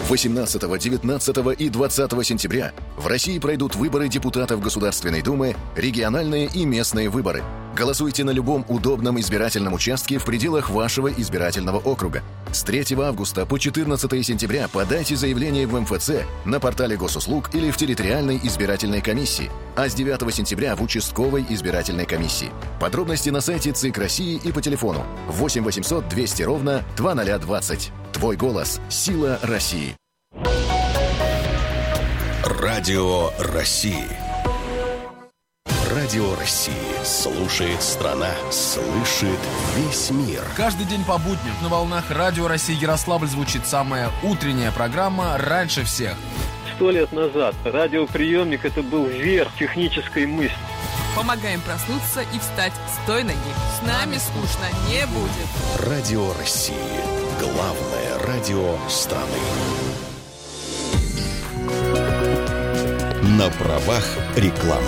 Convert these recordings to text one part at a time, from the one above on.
18, 19 и 20 сентября в России пройдут выборы депутатов Государственной Думы, региональные и местные выборы. Голосуйте на любом удобном избирательном участке в пределах вашего избирательного округа. С 3 августа по 14 сентября подайте заявление в МФЦ, на портале госуслуг или в территориальной избирательной комиссии, а с 9 сентября в участковой избирательной комиссии. Подробности на сайте ЦИК России и по телефону 8 800 200 ровно 2020. Твой голос – сила России. Радио России. Радио России. Слушает страна, слышит весь мир. Каждый день по будням на волнах Радио России Ярославль звучит самая утренняя программа «Раньше всех». 100 лет назад радиоприемник – это был верх технической мысли. Помогаем проснуться и встать с той ноги. С нами скучно не будет. Радио России. Главное радио страны. На правах рекламы.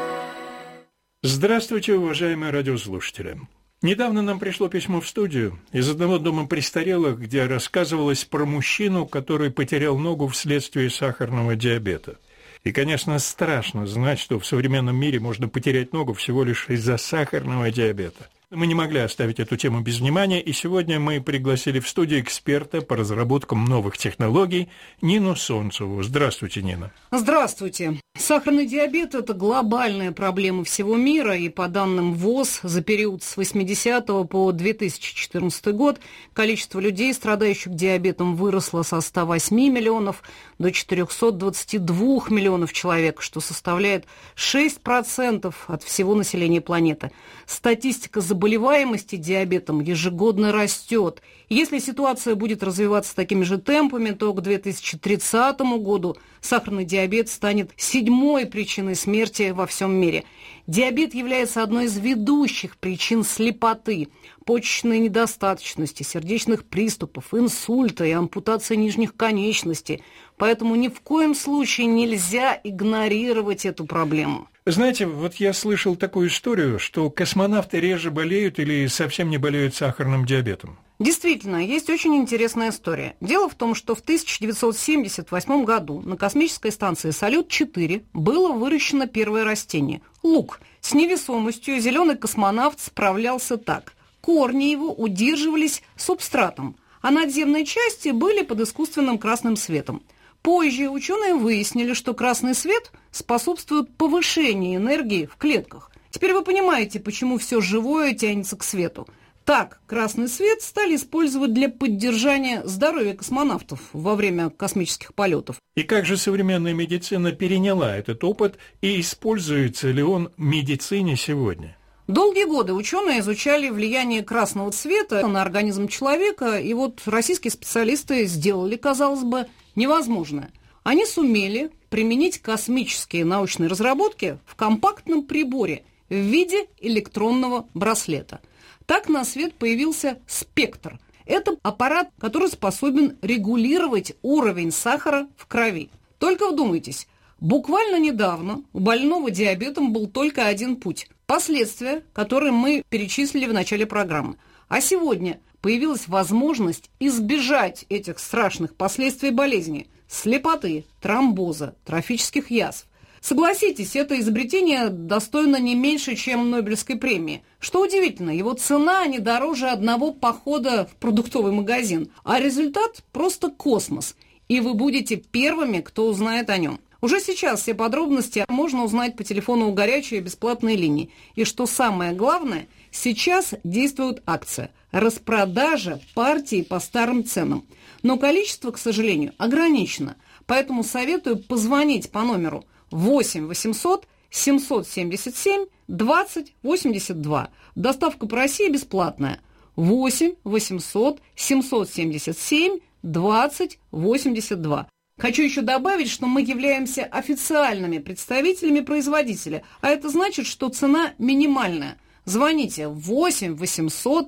Здравствуйте, уважаемые радиослушатели. Недавно нам пришло письмо в студию из одного дома престарелых, где рассказывалось про мужчину, который потерял ногу вследствие сахарного диабета. И, конечно, страшно знать, что в современном мире можно потерять ногу всего лишь из-за сахарного диабета. Мы не могли оставить эту тему без внимания, и сегодня мы пригласили в студию эксперта по разработкам новых технологий Нину Солнцеву. Здравствуйте, Нина. Здравствуйте. Сахарный диабет – это глобальная проблема всего мира, и по данным ВОЗ, за период с 80 по 2014 год количество людей, страдающих диабетом, выросло со 108 миллионов до 422 миллионов человек, что составляет 6% от всего населения планеты. Статистика заболеваемости диабетом ежегодно растет. Если ситуация будет развиваться такими же темпами, то к 2030 году сахарный диабет станет 7-й причиной смерти во всем мире. Диабет является одной из ведущих причин слепоты, почечной недостаточности, сердечных приступов, инсульта и ампутации нижних конечностей. Поэтому ни в коем случае нельзя игнорировать эту проблему. Знаете, вот я слышал такую историю, что космонавты реже болеют или совсем не болеют сахарным диабетом. Действительно, есть очень интересная история. Дело в том, что в 1978 году на космической станции «Салют-4» было выращено первое растение – лук. С невесомостью зеленый космонавт справлялся так. Корни его удерживались субстратом, а надземные части были под искусственным красным светом. Позже ученые выяснили, что красный свет способствует повышению энергии в клетках. Теперь вы понимаете, почему все живое тянется к свету. Так, красный свет стали использовать для поддержания здоровья космонавтов во время космических полетов. И как же современная медицина переняла этот опыт и используется ли он в медицине сегодня? Долгие годы ученые изучали влияние красного цвета на организм человека, и вот российские специалисты сделали, казалось бы, невозможное. Они сумели применить космические научные разработки в компактном приборе в виде электронного браслета. Так на свет появился спектр. Это аппарат, который способен регулировать уровень сахара в крови. Только вдумайтесь, буквально недавно у больного диабетом был только один путь – последствия, которые мы перечислили в начале программы. А сегодня появилась возможность избежать этих страшных последствий болезни – слепоты, тромбоза, трофических язв. Согласитесь, это изобретение достойно не меньше, чем Нобелевской премии. Что удивительно, его цена не дороже одного похода в продуктовый магазин, а результат просто космос. И вы будете первыми, кто узнает о нем. Уже сейчас все подробности можно узнать по телефону у горячей бесплатной линии. И что самое главное, сейчас действует акция – распродажа партии по старым ценам. Но количество, к сожалению, ограничено. Поэтому советую позвонить по номеру 8 800 777 20 82. Доставка по России бесплатная. 8 800 777 20 82. Хочу еще добавить, что мы являемся официальными представителями производителя, а это значит, что цена минимальная. Звоните 8 800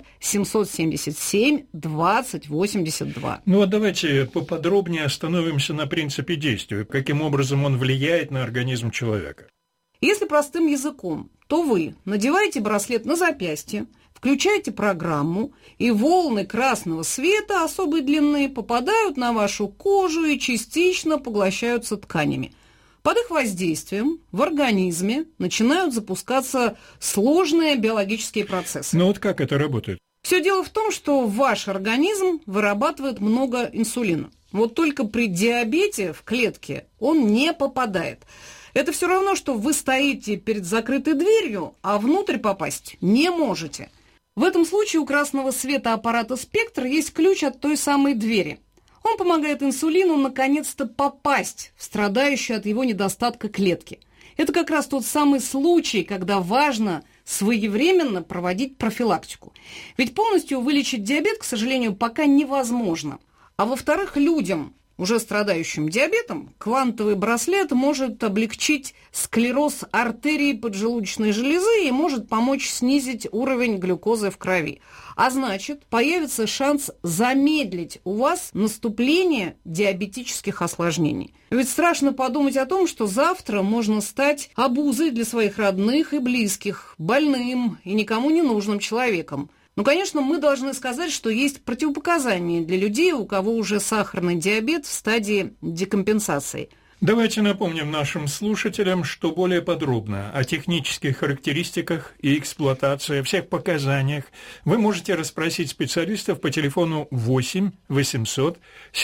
777 20 82. Ну а давайте поподробнее остановимся на принципе действия, каким образом он влияет на организм человека. Если простым языком, то вы надеваете браслет на запястье, включаете программу, и волны красного света особой длины попадают на вашу кожу и частично поглощаются тканями. Под их воздействием в организме начинают запускаться сложные биологические процессы. Ну вот как это работает? Все дело в том, что ваш организм вырабатывает много инсулина. Вот только при диабете в клетке он не попадает. Это все равно, что вы стоите перед закрытой дверью, а внутрь попасть не можете. В этом случае у красного света аппарата «Спектр» есть ключ от той самой двери. Он помогает инсулину наконец-то попасть в страдающую от его недостатка клетки. Это как раз тот самый случай, когда важно своевременно проводить профилактику. Ведь полностью вылечить диабет, к сожалению, пока невозможно. А во-вторых, людям, уже страдающим диабетом, квантовый браслет может облегчить склероз артерии поджелудочной железы и может помочь снизить уровень глюкозы в крови. А значит, появится шанс замедлить у вас наступление диабетических осложнений. Ведь страшно подумать о том, что завтра можно стать обузой для своих родных и близких, больным и никому не нужным человеком. Ну, конечно, мы должны сказать, что есть противопоказания для людей, у кого уже сахарный диабет в стадии декомпенсации. Давайте напомним нашим слушателям, что более подробно о технических характеристиках и эксплуатации, о всех показаниях вы можете расспросить специалистов по телефону 8 800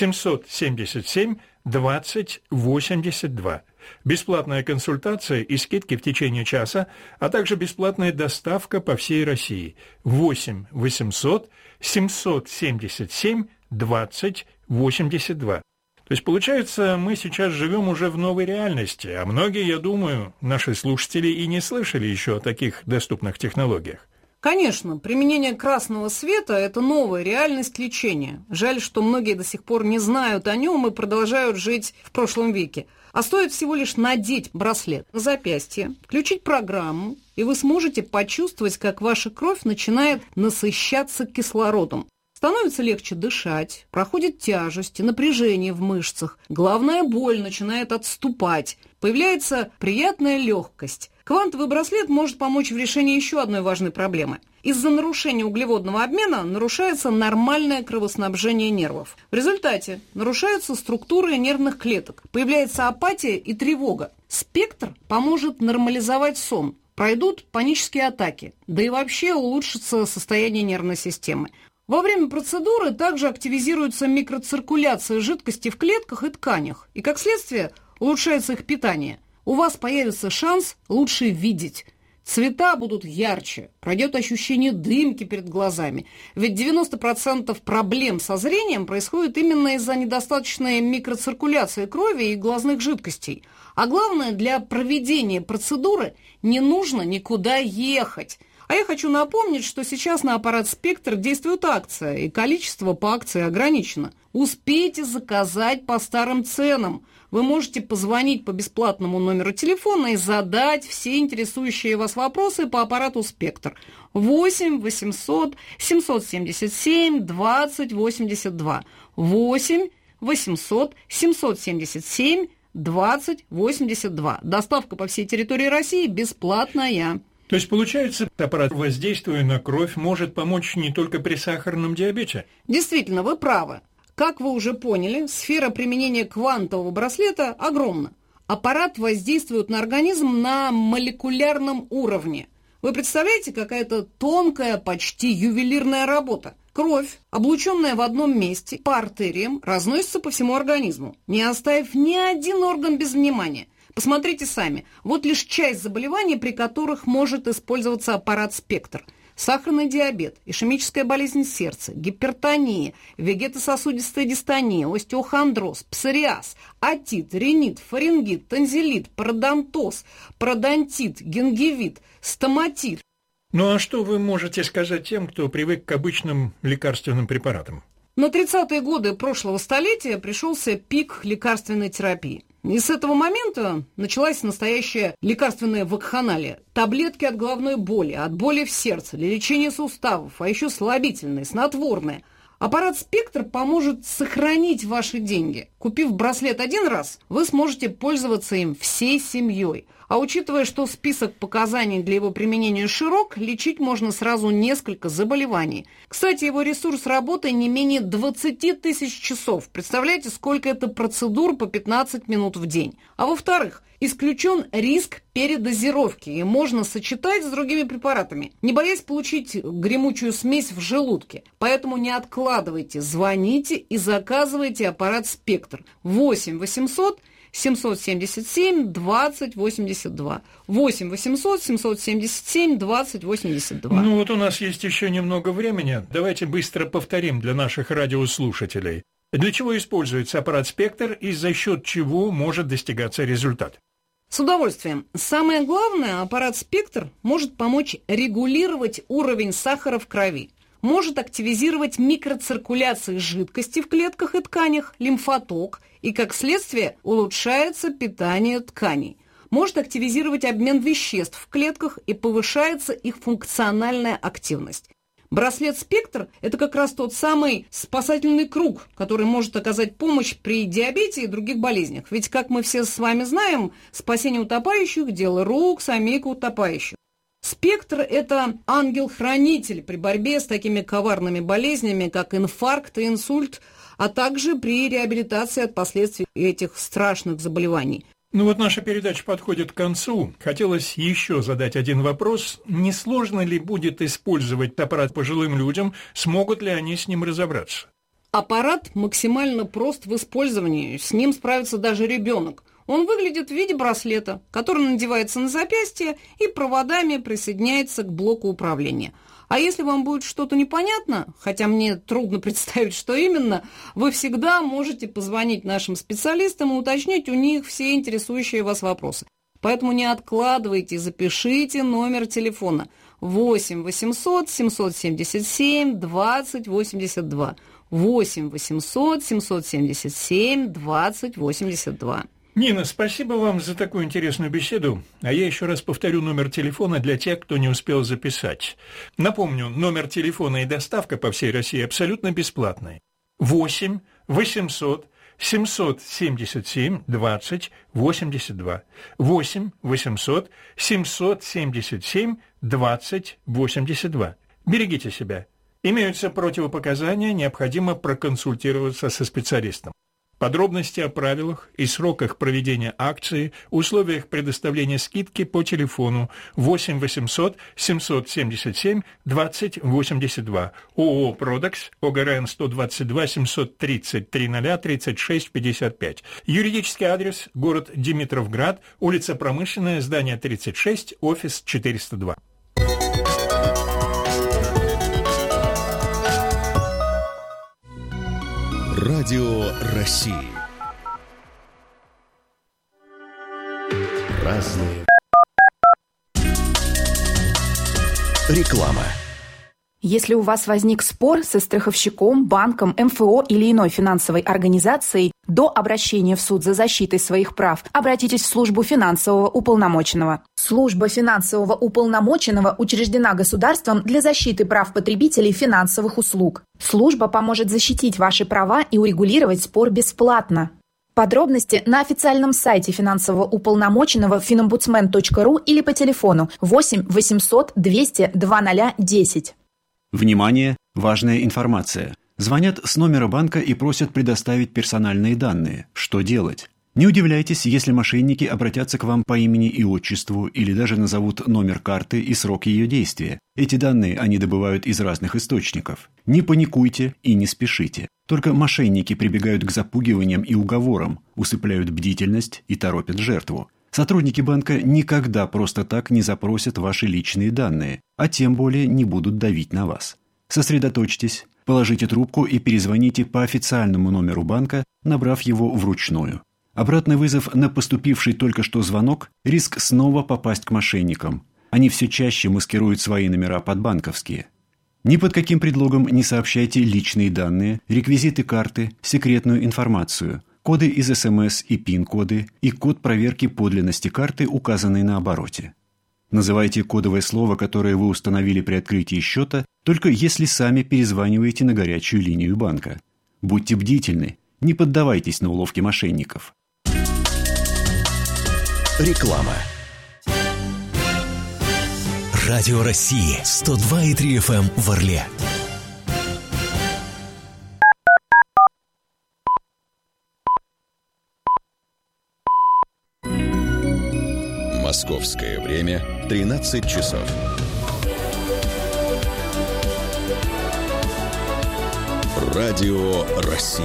777 20 82. Бесплатная консультация и скидки в течение часа, а также бесплатная доставка по всей России. 8 800 777 20 82. То есть, получается, мы сейчас живем уже в новой реальности, а многие, я думаю, наши слушатели и не слышали еще о таких доступных технологиях. Конечно, применение красного света – это новая реальность лечения. Жаль, что многие до сих пор не знают о нем и продолжают жить в прошлом веке. А стоит всего лишь надеть браслет на запястье, включить программу, и вы сможете почувствовать, как ваша кровь начинает насыщаться кислородом. Становится легче дышать, проходит тяжесть и напряжение в мышцах, головная боль начинает отступать, появляется приятная легкость. Квантовый браслет может помочь в решении еще одной важной проблемы. Из-за нарушения углеводного обмена нарушается нормальное кровоснабжение нервов. В результате нарушаются структуры нервных клеток, появляется апатия и тревога. Спектр поможет нормализовать сон, пройдут панические атаки, да и вообще улучшится состояние нервной системы. Во время процедуры также активизируется микроциркуляция жидкости в клетках и тканях, и, как следствие, улучшается их питание. У вас появится шанс лучше видеть. Цвета будут ярче, пройдет ощущение дымки перед глазами. Ведь 90% проблем со зрением происходит именно из-за недостаточной микроциркуляции крови и глазных жидкостей. А главное, для проведения процедуры не нужно никуда ехать. А я хочу напомнить, что сейчас на аппарат «Спектр» действует акция, и количество по акции ограничено. Успейте заказать по старым ценам. Вы можете позвонить по бесплатному номеру телефона и задать все интересующие вас вопросы по аппарату «Спектр». 8 800 777 20 82. 8 800 777 20 82. Доставка по всей территории России бесплатная. То есть, получается, аппарат, воздействуя на кровь, может помочь не только при сахарном диабете? Действительно, вы правы. Как вы уже поняли, сфера применения квантового браслета огромна. Аппарат воздействует на организм на молекулярном уровне. Вы представляете, какая-то тонкая, почти ювелирная работа. Кровь, облученная в одном месте, по артериям, разносится по всему организму, не оставив ни один орган без внимания. Посмотрите сами, вот лишь часть заболеваний, при которых может использоваться аппарат «Спектр». Сахарный диабет, ишемическая болезнь сердца, гипертония, вегетососудистая дистония, остеохондроз, псориаз, отит, ринит, фарингит, тонзиллит, пародонтоз, пародонтит, гингивит, стоматит. Ну а что вы можете сказать тем, кто привык к обычным лекарственным препаратам? На 30-е годы прошлого столетия пришелся пик лекарственной терапии. И с этого момента началась настоящая лекарственная вакханалия. Таблетки от головной боли, от боли в сердце, для лечения суставов, а еще слабительные, снотворные. Аппарат «Спектр» поможет сохранить ваши деньги. Купив браслет один раз, вы сможете пользоваться им всей семьей. А учитывая, что список показаний для его применения широк, лечить можно сразу несколько заболеваний. Кстати, его ресурс работы не менее 20 тысяч часов. Представляете, сколько это процедур по 15 минут в день. А во-вторых, исключен риск передозировки, и можно сочетать с другими препаратами, не боясь получить гремучую смесь в желудке. Поэтому не откладывайте, звоните и заказывайте аппарат «Спектр». 8 800 777 20 82. 8 800 777 20 82. Ну вот у нас есть еще немного времени. Давайте быстро повторим для наших радиослушателей. Для чего используется аппарат «Спектр» и за счет чего может достигаться результат? С удовольствием. Самое главное, аппарат «Спектр» может помочь регулировать уровень сахара в крови, может активизировать микроциркуляцию жидкости в клетках и тканях, лимфоток, и, как следствие, улучшается питание тканей. Может активизировать обмен веществ в клетках и повышается их функциональная активность. Браслет «Спектр» – это как раз тот самый спасательный круг, который может оказать помощь при диабете и других болезнях. Ведь, как мы все с вами знаем, спасение утопающих – дело рук самих утопающих. «Спектр» – это ангел-хранитель при борьбе с такими коварными болезнями, как инфаркт и инсульт, а также при реабилитации от последствий этих страшных заболеваний. Ну вот наша передача подходит к концу. Хотелось еще задать один вопрос. Не сложно ли будет использовать аппарат пожилым людям? Смогут ли они с ним разобраться? Аппарат максимально прост в использовании. С ним справится даже ребенок. Он выглядит в виде браслета, который надевается на запястье и проводами присоединяется к блоку управления. А если вам будет что-то непонятно, хотя мне трудно представить, что именно, вы всегда можете позвонить нашим специалистам и уточнить у них все интересующие вас вопросы. Поэтому не откладывайте, запишите номер телефона 8 800 777 20 82. 8 800 777 20 82. Нина, спасибо вам за такую интересную беседу. А я еще раз повторю номер телефона для тех, кто не успел записать. Напомню, номер телефона и доставка по всей России абсолютно бесплатные. 8 800 777 20 82. 8 800 777 20 82. Берегите себя. Имеются противопоказания, необходимо проконсультироваться со специалистом. Подробности о правилах и сроках проведения акции, условиях предоставления скидки по телефону 8 800 777 20 82. ООО «Продекс», ОГРН 122 730 00 36 55. Юридический адрес: город Димитровград, улица Промышленная, здание 36, офис 402. Радио России. Разные. Реклама. Если у вас возник спор со страховщиком, банком, МФО или иной финансовой организацией, до обращения в суд за защитой своих прав обратитесь в службу финансового уполномоченного. Служба финансового уполномоченного учреждена государством для защиты прав потребителей финансовых услуг. Служба поможет защитить ваши права и урегулировать спор бесплатно. Подробности на официальном сайте финансового уполномоченного finombudsman.ru или по телефону 8 800 200 2010. Внимание! Важная информация. Звонят с номера банка и просят предоставить персональные данные. Что делать? Не удивляйтесь, если мошенники обратятся к вам по имени и отчеству или даже назовут номер карты и срок ее действия. Эти данные они добывают из разных источников. Не паникуйте и не спешите. Только мошенники прибегают к запугиваниям и уговорам, усыпляют бдительность и торопят жертву. Сотрудники банка никогда просто так не запросят ваши личные данные, а тем более не будут давить на вас. Сосредоточьтесь, положите трубку и перезвоните по официальному номеру банка, набрав его вручную. Обратный вызов на поступивший только что звонок – риск снова попасть к мошенникам. Они все чаще маскируют свои номера под банковские. Ни под каким предлогом не сообщайте личные данные, реквизиты карты, секретную информацию, коды из СМС и ПИН-коды и код проверки подлинности карты, указанный на обороте. Называйте кодовое слово, которое вы установили при открытии счета, только если сами перезваниваете на горячую линию банка. Будьте бдительны, не поддавайтесь на уловки мошенников. Реклама. Радио России 102,3 FM в Орле. Московское время 13 часов. Радио России.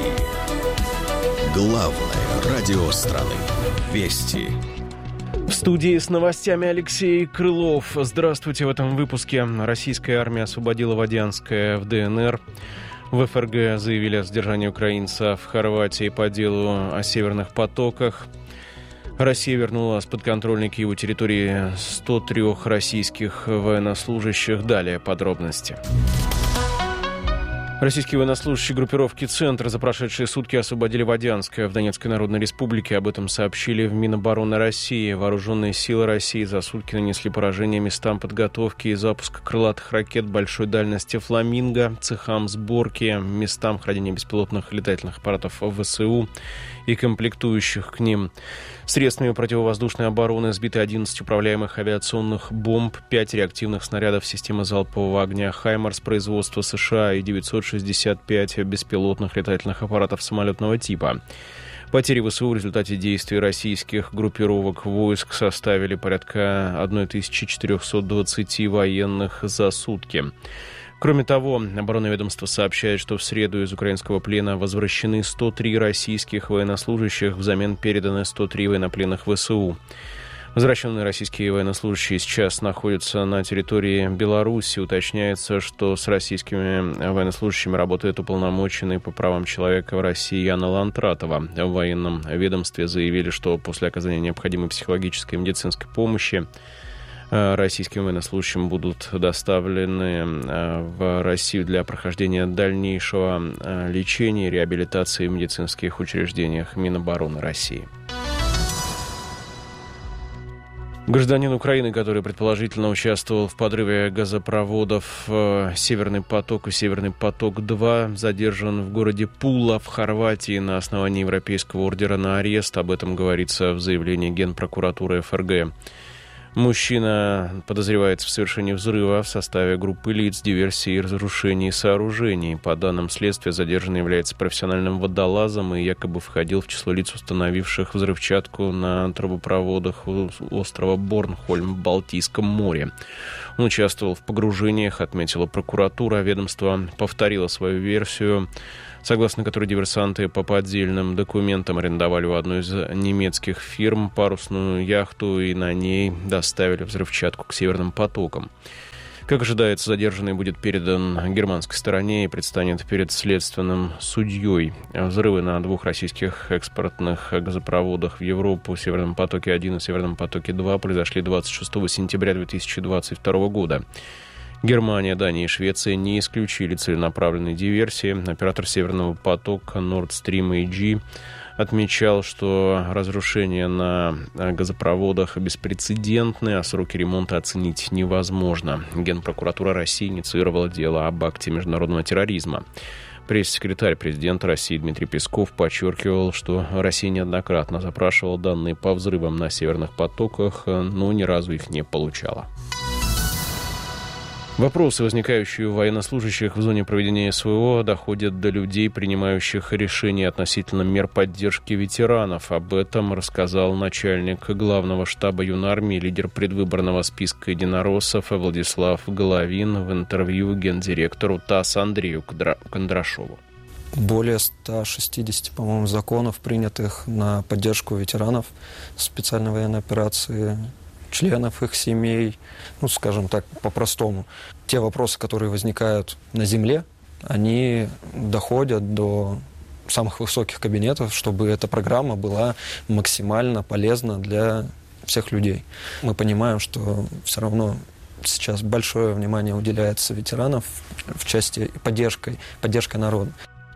Главное радио страны. Вести. В студии с новостями Алексей Крылов. Здравствуйте. В этом выпуске. Российская армия освободила Водянское в ДНР. В ФРГ заявили о задержании украинца в Хорватии по делу о северных потоках. Россия вернула с подконтрольной Киеву территории 103 российских военнослужащих. Далее подробности. Российские военнослужащие группировки «Центр» за прошедшие сутки освободили Водянское в Донецкой Народной Республике. Об этом сообщили в Минобороны России. Вооруженные силы России за сутки нанесли поражение местам подготовки и запуска крылатых ракет большой дальности «Фламинго», цехам сборки, местам хранения беспилотных летательных аппаратов ВСУ и комплектующих к ним. Средствами противовоздушной обороны сбиты 11 управляемых авиационных бомб, 5 реактивных снарядов системы залпового огня «Хаймарс» производства США и 965 беспилотных летательных аппаратов самолетного типа. Потери ВСУ в результате действий российских группировок войск составили порядка 1420 военных за сутки. Кроме того, оборонное ведомство сообщает, что в среду из украинского плена возвращены 103 российских военнослужащих, взамен переданы 103 военнопленных ВСУ. Возвращенные российские военнослужащие сейчас находятся на территории Беларуси. Уточняется, что с российскими военнослужащими работает уполномоченный по правам человека в России Яна Лантратова. В военном ведомстве заявили, что после оказания необходимой психологической и медицинской помощи российским военнослужащим будут доставлены в Россию для прохождения дальнейшего лечения и реабилитации в медицинских учреждениях Минобороны России. Гражданин Украины, который предположительно участвовал в подрыве газопроводов «Северный поток» и «Северный поток-2», задержан в городе Пула в Хорватии на основании Европейского ордера на арест. Об этом говорится в заявлении Генпрокуратуры ФРГ. Мужчина подозревается в совершении взрыва в составе группы лиц, диверсии и разрушении сооружений. По данным следствия, задержанный является профессиональным водолазом и якобы входил в число лиц, установивших взрывчатку на трубопроводах острова Борнхольм в Балтийском море. Он участвовал в погружениях, отметила прокуратура. Ведомство повторило свою версию, согласно которой диверсанты по поддельным документам арендовали у одной из немецких фирм парусную яхту и на ней доставили взрывчатку к северным потокам. Как ожидается, задержанный будет передан германской стороне и предстанет перед следственным судьей. Взрывы на 2 российских экспортных газопроводах в Европу, «Северном потоке-1» и «Северном потоке-2», произошли 26 сентября 2022 года. Германия, Дания и Швеция не исключили целенаправленной диверсии. Оператор «Северного потока» Nord Stream AG отмечал, что разрушения на газопроводах беспрецедентны, а сроки ремонта оценить невозможно. Генпрокуратура России инициировала дело об акте международного терроризма. Пресс-секретарь президента России Дмитрий Песков подчеркивал, что Россия неоднократно запрашивала данные по взрывам на северных потоках, но ни разу их не получала. Вопросы, возникающие у военнослужащих в зоне проведения СВО, доходят до людей, принимающих решения относительно мер поддержки ветеранов. Об этом рассказал начальник главного штаба Юнармии, лидер предвыборного списка единороссов Владислав Головин в интервью гендиректору ТАСС Андрею Кондрашову. Более 160, по-моему, законов, принятых на поддержку ветеранов специальной военной операции, членов их семей, скажем так, по-простому. Те вопросы, которые возникают на земле, они доходят до самых высоких кабинетов, чтобы эта программа была максимально полезна для всех людей. Мы понимаем, что все сейчас большое внимание уделяется ветеранам в части поддержкой народа.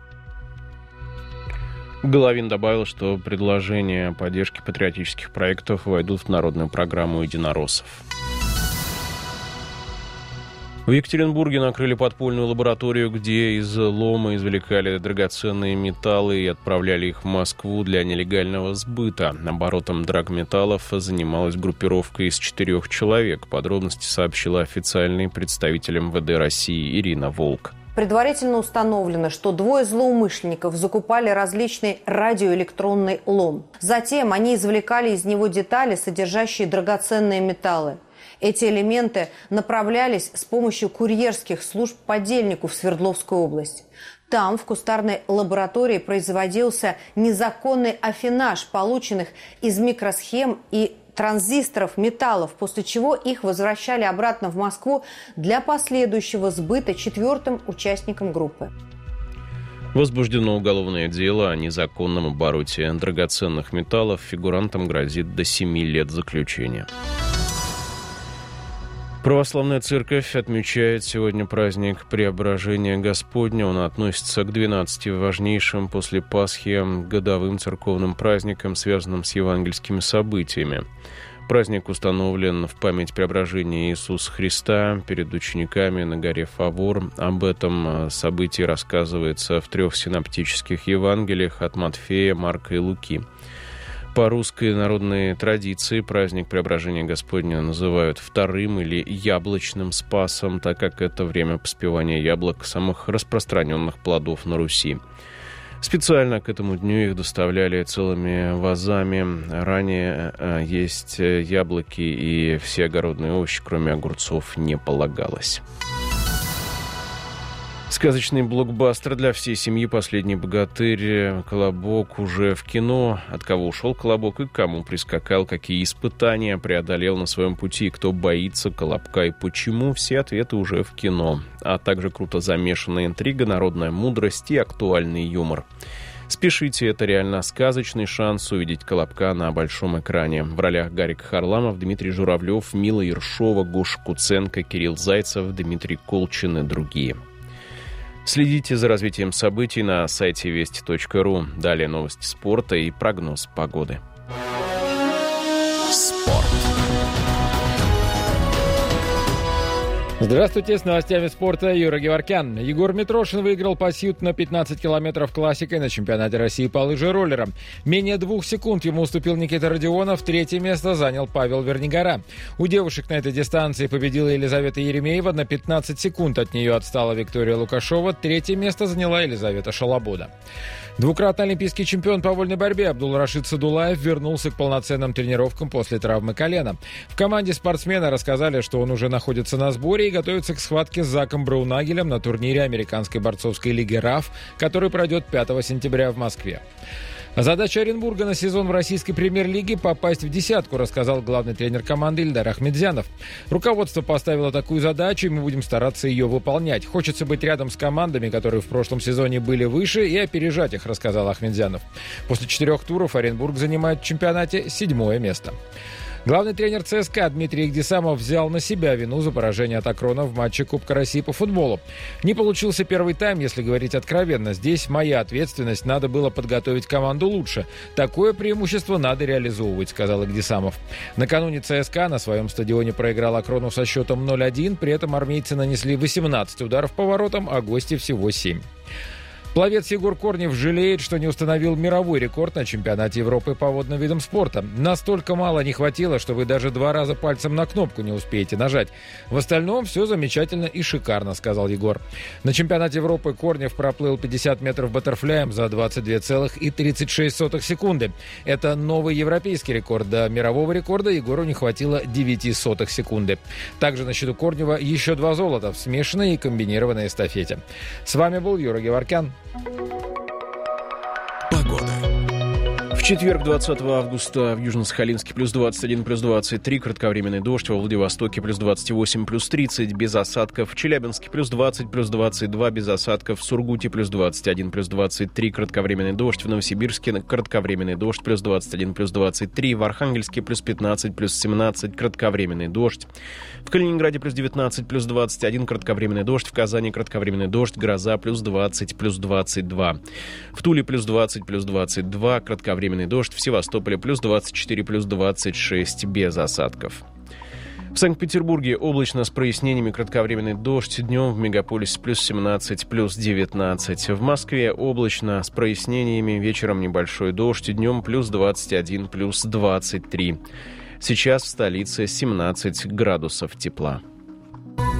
Головин добавил, что предложения о поддержке патриотических проектов войдут в народную программу единороссов. В Екатеринбурге накрыли подпольную лабораторию, где из лома извлекали драгоценные металлы и отправляли их в Москву для нелегального сбыта. Оборотом драгметаллов занималась группировка из 4 человек. Подробности сообщила официальный представитель МВД России Ирина Волк. Предварительно установлено, что 2 злоумышленников закупали различный радиоэлектронный лом. Затем они извлекали из него детали, содержащие драгоценные металлы. Эти элементы направлялись с помощью курьерских служб подельнику в Свердловскую область. Там, в кустарной лаборатории, производился незаконный аффинаж полученных из микросхем и транзисторов металлов, после чего их возвращали обратно в Москву для последующего сбыта 4-м участникам группы. Возбуждено уголовное дело о незаконном обороте драгоценных металлов. Фигурантам грозит до 7 лет заключения. Православная церковь отмечает сегодня праздник Преображения Господня. Он относится к 12 важнейшим после Пасхи годовым церковным праздникам, связанным с евангельскими событиями. Праздник установлен в память преображения Иисуса Христа перед учениками на горе Фавор. Об этом событии рассказывается в 3 синоптических Евангелиях от Матфея, Марка и Луки. По русской народной традиции праздник Преображения Господня называют вторым или яблочным Спасом, так как это время поспевания яблок, самых распространенных плодов на Руси. Специально к этому дню их доставляли целыми вазами. Ранее есть яблоки и все огородные овощи, кроме огурцов, не полагалось. Сказочный блокбастер для всей семьи «Последний богатырь». «Колобок» уже в кино. От кого ушел «Колобок» и к кому прискакал, какие испытания преодолел на своем пути, кто боится «Колобка» и почему, все ответы уже в кино. А также круто замешанная интрига, народная мудрость и актуальный юмор. Спешите, это реально сказочный шанс увидеть «Колобка» на большом экране. В ролях Гарик Харламов, Дмитрий Журавлев, Мила Ершова, Гоша Куценко, Кирилл Зайцев, Дмитрий Колчин и другие. Следите за развитием событий на сайте вести.ру. Далее новости спорта и прогноз погоды. Спорт. Здравствуйте, с новостями спорта Юра Геворкян. Егор Митрошин выиграл пасьют на 15 километров классикой на чемпионате России по лыжероллерам. Менее 2 секунд ему уступил Никита Родионов, 3-е место занял Павел Вернигора. У девушек на этой дистанции победила Елизавета Еремеева, на 15 секунд от нее отстала Виктория Лукашова, 3-е место заняла Елизавета Шалабода. Двукратный олимпийский чемпион по вольной борьбе Абдулрашид Садулаев вернулся к полноценным тренировкам после травмы колена. В команде спортсмена рассказали, что он уже находится на сборе и готовится к схватке с Заком Браунагелем на турнире Американской борцовской лиги РАФ, который пройдет 5 сентября в Москве. Задача Оренбурга на сезон в российской премьер-лиге – попасть в десятку, рассказал главный тренер команды Ильдар Ахмедзянов. Руководство поставило такую задачу, и мы будем стараться ее выполнять. Хочется быть рядом с командами, которые в прошлом сезоне были выше, и опережать их, рассказал Ахмедзянов. После 4 туров Оренбург занимает в чемпионате 7-е место. Главный тренер ЦСКА Дмитрий Игдисамов взял на себя вину за поражение от Акрона в матче Кубка России по футболу. Не получился первый тайм, если говорить откровенно. Здесь моя ответственность, надо было подготовить команду лучше. Такое преимущество надо реализовывать, сказал Игдисамов. Накануне ЦСКА на своем стадионе проиграл Акрону со счетом 0-1, при этом армейцы нанесли 18 ударов по воротам, а гости всего 7. Пловец Егор Корнев жалеет, что не установил мировой рекорд на чемпионате Европы по водным видам спорта. Настолько мало не хватило, что вы даже 2 раза пальцем на кнопку не успеете нажать. В остальном все замечательно и шикарно, сказал Егор. На чемпионате Европы Корнев проплыл 50 метров баттерфляем за 22,36 секунды. Это новый европейский рекорд. До мирового рекорда Егору не хватило 0,09 секунды. Также на счету Корнева еще 2 золота в смешанной и комбинированной эстафете. С вами был Юра Геворкян. Погода. В четверг, 20 августа, в Южно-Сахалинске плюс 21, плюс 23, кратковременный дождь, во Владивостоке плюс 28, плюс 30, без осадков, в Челябинске плюс 20, плюс 22, без осадков, в Сургуте плюс 21, плюс 23, кратковременный дождь, в Новосибирске кратковременный дождь, плюс 21, плюс 23, в Архангельске плюс 15, плюс 17, кратковременный дождь, в Калининграде плюс 19, плюс 21, кратковременный дождь, в Казани кратковременный дождь, гроза плюс 20, плюс 22, в Туле плюс 20, плюс 22, кратковременный дождь, в Севастополе плюс 24, плюс 26, без осадков. В Санкт-Петербурге облачно с прояснениями, кратковременный дождь. Днем в мегаполисе плюс 17, плюс 19. В Москве облачно с прояснениями, вечером небольшой дождь. Днем плюс 21, плюс 23. Сейчас в столице 17 градусов тепла.